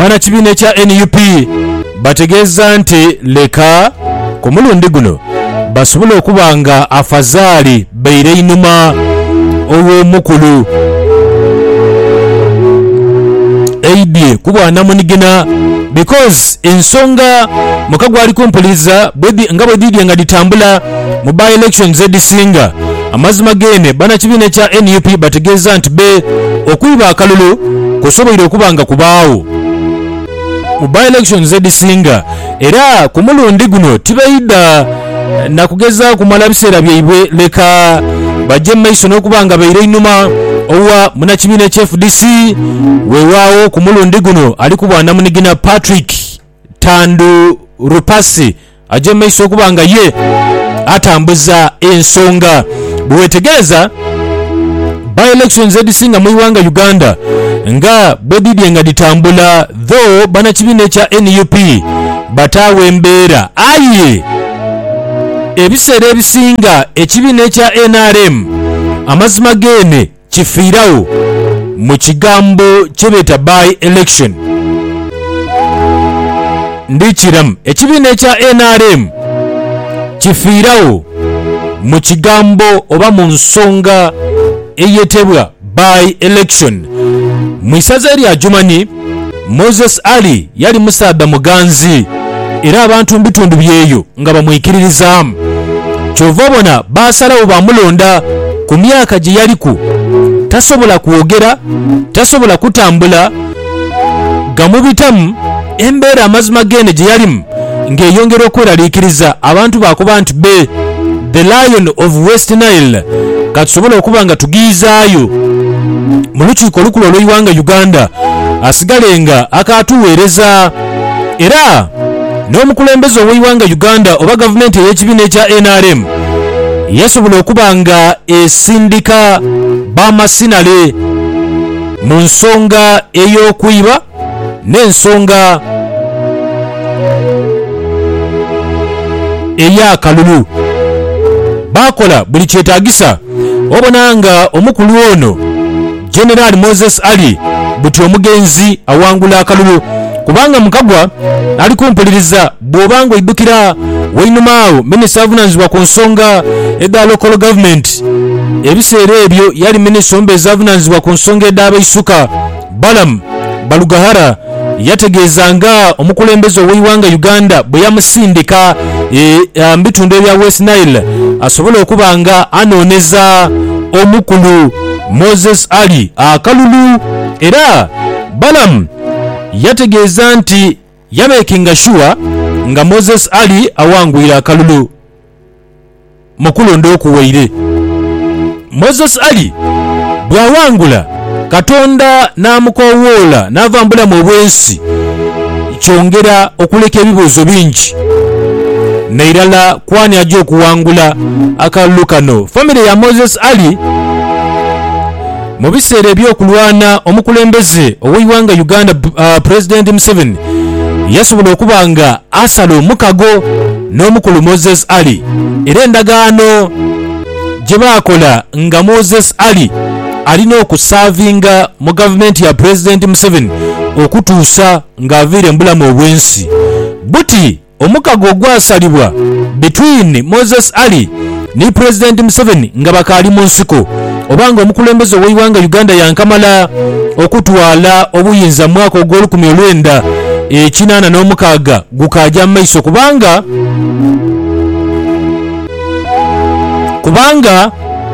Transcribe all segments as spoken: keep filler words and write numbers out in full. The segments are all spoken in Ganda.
bana kibiina ekya N U P bategeeza nti leka ku mulundi guno basobole okuba nga afazaali beire inuma ow'omukulu aidye kubwana munigina because ensonga mukagwa ali kumpuliza nga bwe didye nga ditambula mu by elections edisinga amazima gene bana kibiina ekya N U P bategeeza nti be okwiba akalulu kusobola okuba nga kubaawo mu by elections edisinga era ku mulundi guno tibaida nakugeza kumala biseera byaibwe leka bajje maiso n'okuba nga beire inuma owa muna kibiina ekya F D C weewaawo ku mulundi guno ali kubwana munigina Patrick Tandu Rupasi ajje maiso okuba nga ye atambuza ensonga bwetegereza by elections edisinga mu iwanga Uganda nga bwedidye nga ditambula though bana kibiina ekya N U P bataawe embeera aye ebiseera ebisinga ekibiina ekya N R M amazima gene kifiirawo mu kigambo kyebeta by election ndikiramu ekibiina ekya N R M kifiirawo mu kigambo oba mu nsonga eyetebwa by election mu isaza erya Jumani Moses Ali yali musaada muganzi era abantu mbitundu byeyo nga bamwikiririzaamu kyova obona basalawo bamulonda ku myaka gye yaliku tasobola kwogera tasobola kutambula gamubitamu embeera amazima gene gye yalimu ng'eyongera okweraliikiriza abantu bakuba nti be the Lion of West Nile katusobola okuba nga tugiyizaayo mu lukiiko olukulu olw'eiwanga Uganda asigale nga akatuweereza era n'omukulembeze ow'eiwanga Uganda oba gavumenti ey'ekibiina ekya N R M yasobola okuba nga esindika bamasinale mu nsonga ey'okwiba n'ensonga ey'akalulu bakola buli kyetaagisa obona nga omukulu ono General Moses Ali buti omugenzi awangula akalulu kubanga mukagwa ali kumpuliriza bw'obanga oidukira wainumaawo minisita avunanyizibwa ku nsonga edda local government ebiseera ebyo yali minisita omubeezi avunanyizibwa ku nsonga edda abaisuka Balaam Balugahara yategeeza nga omukulembeze ow'eiwanga Uganda bwe yamusindika e, mbitundu ebya West Nile asobola okuba nga anooneza omukulu Moses Ali akalulu era Balaam yategeeza nti yamekinga sure nga Moses Ali awangwira akalulu mukulonda okuweire Moses Ali bwawangula Katonda n'amukowoola n'avambula mu bwensi kyongera okuleka ebibuuzo bingi nairala kwani ajja okuwangula akalulu kano family ya Moses Ali mu biseera ebyokulwana omukulembeze ow'eiwanga Uganda uh, President Museveni yasobola okuba nga asala omukago n'omukulu Moses Ali era endagaano gye baakola nga Moses Ali alina okusavinga mu gavumenti ya President Museveni okutuusa ng'aviire mbulamu obwensi buti omukago ogwasalibwa between Moses Ali ne President Museveni nga bakaali mu nsiko obanga omukulembeze ow'eiwanga Uganda yankamala okutwala obuyinza mu mwaka ogw'olukumi olwenda ekinaana n'omukaaga gukajja mu maiso kubanga kubanga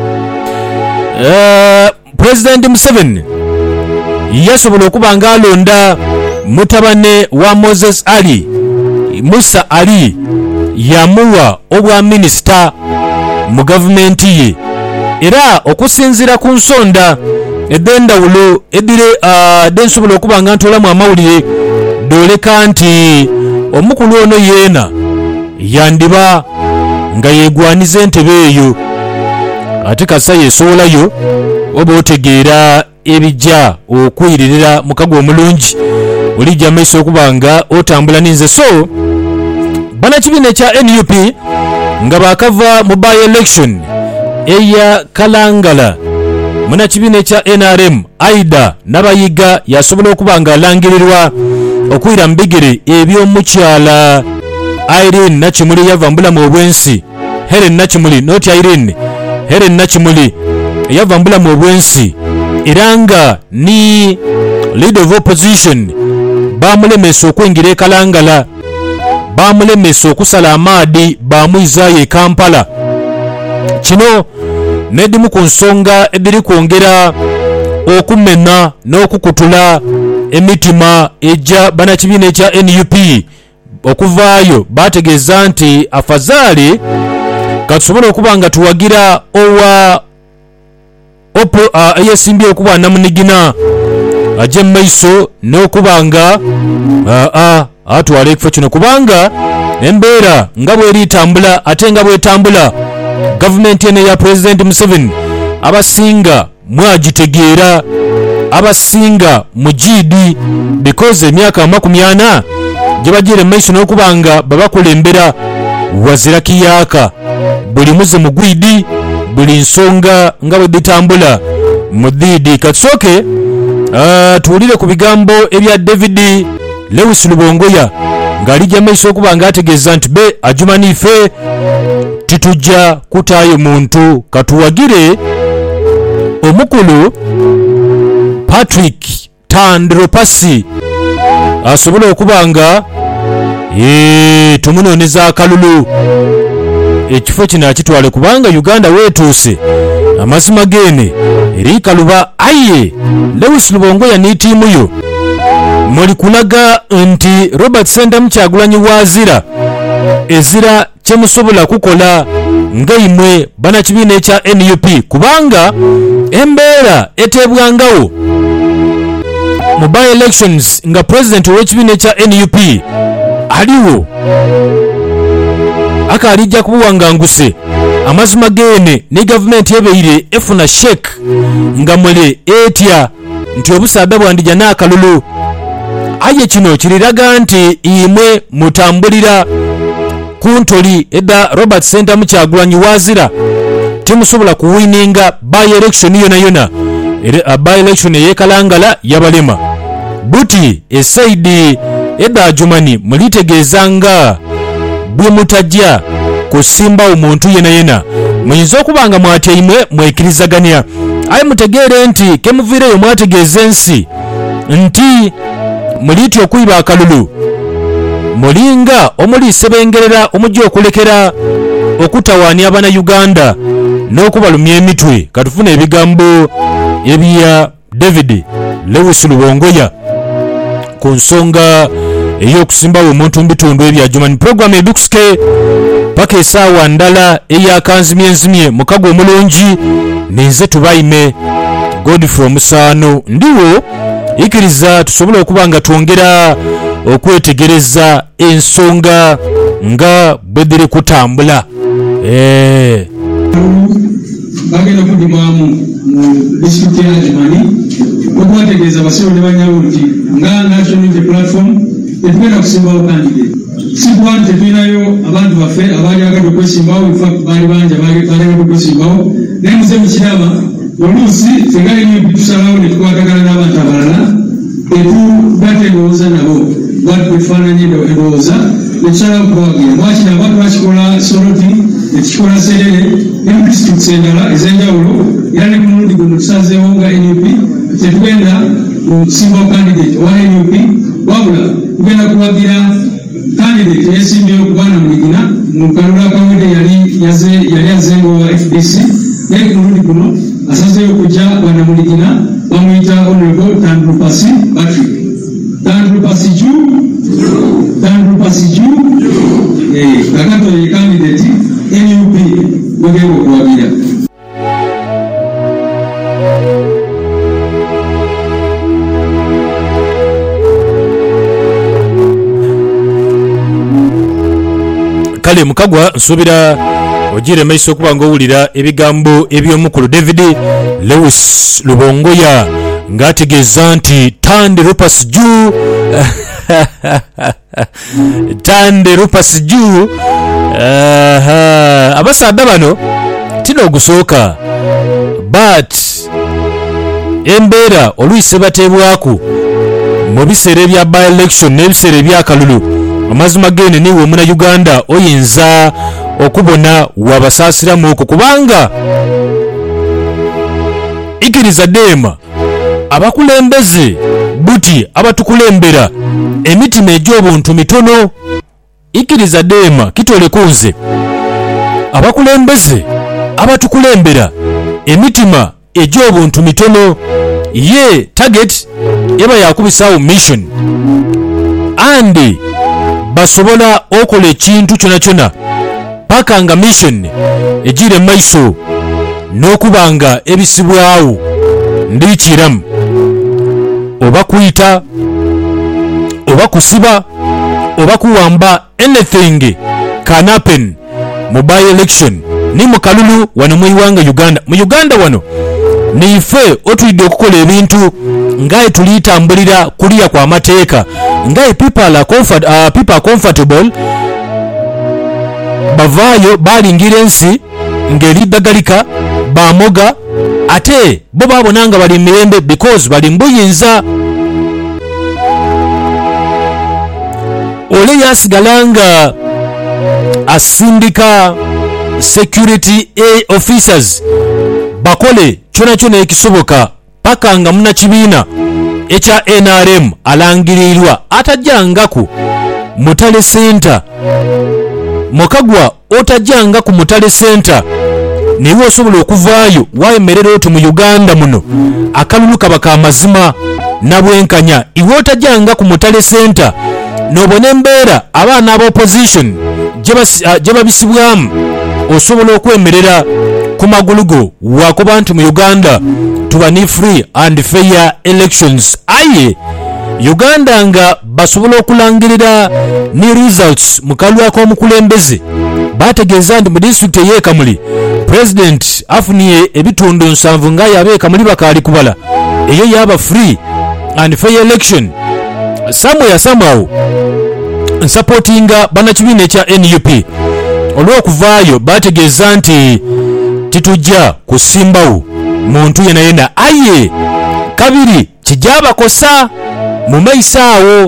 uh, President Museveni yasobola okuba nga alonda mutabane wa Moses Ali Musa Ali yamuwa obwa minisita mu gavumenti ye era okusinzira ku nsonda edendawulo edire uh, densobola okuba nga ntolamu amawulire doleka nti omukulu ono yeena yandiba nga yegwaniza entebe eyo ate kasa yesoolayo oba otegeera ebijja okwiririra mukago omulungi olijja maiso okuba nga otambula ninze so bana kibiina ekya N U P nga bakava mu by election eya Kalangala muna kibiina ekya N R M Aida Nabayiga yasobola okuba nga alangirirwa okwira mbigere eby'omukyala Irene Nakimuli yava mbulamu obwensi. Helen Nakimuli, not Irene. Helen Nakimuli yava mbulamu obwensi. Iranga ni leader of opposition bamulemesa okwingira e Kalangala, bamulemesa okusala amaadi bamuyizaayo e Kampala. Kino n'edimu ku nsonga ebiri kwongera okumena n'okukutula emitima ejja bannakibiina ekya N U P okuvaayo. Bategeeza nti afazaali katusobole okuba nga tuwagira owa opo uh, eyesimbye okuba namunigina ajje mu maiso n'okuba nga uh, uh, atwala ekifo kino, kubanga embeera nga bweri itambula ate nga bwetambula gavumenti eno ya President Museveni abasinga mwagitegeera, abasinga mujidi, because emyaka amakumi ana gye bagiire mu maiso n'okuba nga babakulembera wazira kiyaka buli muze mugwidi, buli nsonga nga bwe bitambula mudidi. Katusooke uh, tuwulire ku bigambo ebya David Lewis Lubongoya ng'alijja maiso okuba nga ategeeza nti be ajumani ife titujja kutaayo muntu, katuwagire omukulu Patrick Tandropasi asobole okuba nga ee tumunooneza akalulu ekifo kino akitwale, kubanga Uganda weetuuse amazima gene eri kaluba. Aye Lewis Lubongoya ne ttiimu yo muli kulaga nti Robert Sentamu Kyagulanyi wazira ezira kyemusobola kukola nga imwe bannakibiina ekya N U P, kubanga embeera eteebwangawo mu by elections nga president w'ekibiina ekya N U P aliwo akalijja kubuwanganguse amazima gene ne gavumenti ebeire efuna shek nga mule etya nti obusaada bwandija n'akalulu. Aye kino kiriraga nti imwe mutambulira kuntoli edda Robert Sentamu Kyagulanyi wazira temusobola kuwininga by election yona yona. Uh, by election eyekalangala yabalema buti esaidi edda Jumani mulitegeeza nga bwe mutajja kusimba omuntu yena yena muyinza okuba nga mwatyaimwe mwekirizaganya. Aye mutegeere nti kemuviireyo mwategeeza ensi nti muliti okuyiba akalulu mulinga omuli sebengerera omujja okulekera okutawaanya abana Uganda n'okubalumya emitwe. Katufuna ebigambo ebya David Lewis Lubongoya ku nsonga ey'okusimbawo omuntu mu bitundu ebya Jumani. Program ebikuske paka esaawa ndala eyakanzimyenzimye mukago omulungi ninze tubayime Godfrey Musaano ndiwo ikiriza tusobole okuba nga twongera okwetegereza ensonga nga bwe diri kutambula. Eh bagenda kudimamu mu district ya Jumani okwategeeza basebo ne banyawo nti nga national unity platform etugenda kusimbawo candidate. Si kwante tulinayo abantu baffe abalyagala okwesimbawo, in fact baali banja balyagala okwesimbawo naye muze mukiraba oluusi fengali niyo tusalawo ne tukwatagana n'abantu abalala etugatta endowooza nabo bwatu kwetufaananyi endowooza netusalawo kubawagira. Mwakina abantu bakikola Soroti nekikola Serere ne mu districts endala ez'enjawulo era ne ku mulundi guno tusazeewo nga N U P tetugenda kusimbawo candidate owa N U P wabula tugenda kuwagira candidate yesimbyewo okubaana Muligina mu kalulu akawedde yali yali azengo wa F D C naye ku mulundi guno asazeewo okujja bwana Muligina bamuyita Honorable Tandropasi Patrick. Tandropasi juu Tandropasi juu eh kakati ye candidate N U P wegenda okuwagira. Kale mukagwa nsubira ogire maiso okuba nga owulira ebigambo eby'omukulu David Lewis Lubongoya ng'ategeeza nti Tandropasi juu Tandropasi juu uh, abasaadda bano tino ogusooka but embeera oluyise bateebwaku mu biseera ebya by election n'ebiseera ebyakalulu amazima gene niwe omuna Uganda oyinza okubona wabasaasiramu okwo kubanga ikiriza deema abakulembeze buti abatukulembera emitima egy'obuntu mitono. Ikiriza deema kitolekunze abakulembeze abatukulembera emitima egy'obuntu mitono ye target eba yakubisaawo mission andi basobola okola ekintu kyona kyona paka nga mission ejire maiso n'okubanga ebisibwawo ndibikiramu oba kuyita oba kusiba oba kuwamba anything can happen mu by election ni mu kalulu wano mu iwanga Uganda. Mu Uganda wano nife otulidde okukola ebintu ngaye tulitambulira kuliya kwa mateeka ngaye people are, comfort, uh, people are comfortable bavaayo balingira ensi ng'eriddagalika bamoga ate bo babona nga bali mirembe because bali mbuyinza. Ole yasigala nga asindika security officers bakole kyona kyona ekisoboka paka nga muna kibiina ekya N R M alangirirwa atajjangaku Mutale Center Mukagwa otajjanga ku Mutale Center niwe osobola okuvaayo wayemerera oti mu Uganda muno akalulu kaba ka mazima nabwenkanya iwe otajjanga ku Mutale Center nobona embeera abaana aba opposition gye babisibwamu osobola okwemerera ku magulugo wakuba nti mu Uganda tuba ni free and fair elections. Aye Uganda nga basobola okulangirira ni results mu kalulu ak'omukulembeze bategeeza nti mu district ey'ekamuli president afuniye ebitundu nsanvu ngaye ab'ekamuli bakaali kubala eyo yaba free and fair election. Somewhere somehow supportinga banakibiina ekya N U P olw'okuvaayo bategeeza nti titujja kusimbawo muntu yena yena. Aye kabiri kijja bakosa mu maiso awo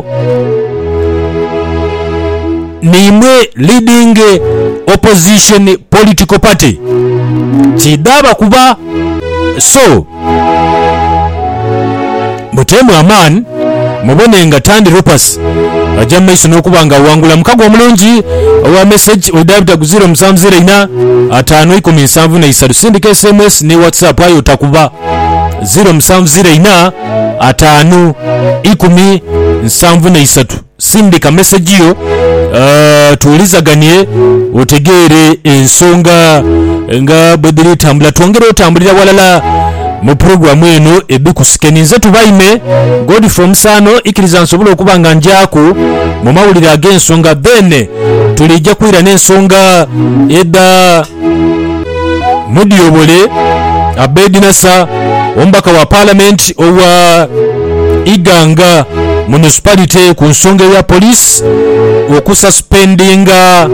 nimwe leading opposition political party kidaba kuba so mutemu aman mubone nga Tandi Rupas ajja maiso n'okubanga wangula Mukagwa omulungi owa message odabita ku zero seven zero nine five one seven seven three sindika S M S ne WhatsApp ayo takuba zero seven zero nine five one seven seven three sindika message yo uh, tuulizaganye otegeere ensonga nga bwediri tambula twongere otambulira walala mu program eno ebikusikenize tubaime God from Sano ikiriza nsobola okuba nga njako mu mawulire ag'ensonga then tulijja kwira n'ensonga edda Mudyobole Abedinasa ombaka wa parliament owa Iganga municipality ku nsonga ya police okususpendinga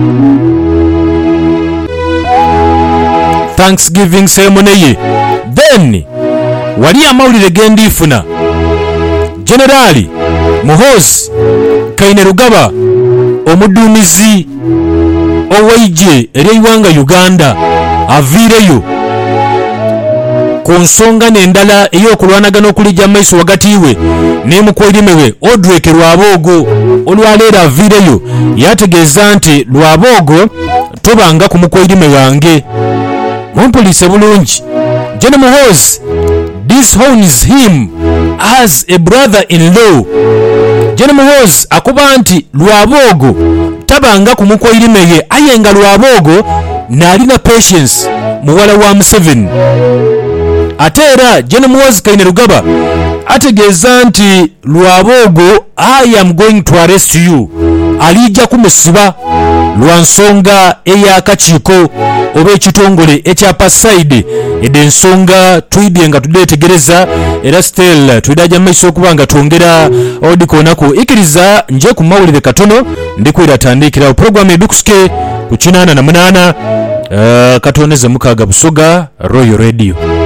Thanksgiving ceremony. Then wali amawulire gendifuna Generali Muhoozi Kainerugaba omuduumizi owaije ery'eiwanga Uganda aviireyo ku nsonga n'endala ey'okulwanagana okulijja maiso wagatiwe n'emukwerimewe Odrek Lwabogo olwaleero aviireyo yategeeza nti Lwabogo tobanga ku mukwerime wange mumpulise bulungi. General Muhoozi disowns him as a brother-in-law. General Muhoozi akuba nti Lwabogo tabanga ku mukwerimeye aye nga Lwabogo nalina patience muwala wa Museveni. Ate era General Muhoozi Kainerugaba ategeeza nti Lwabogo I am going to arrest you alijja kumusiba lwa nsonga ey'akakiiko oba ekitongole ekya Pasaide edde ensonga twidye nga tudeetegereza era still twidajja maiso okuba nga twongera odikoonako ikiriza nje ku mawulire katono ndikwera tandikirawo programu ebikusuke ku kinaana na munaana uh, katoneze mukaaga Busoga Royal Radio.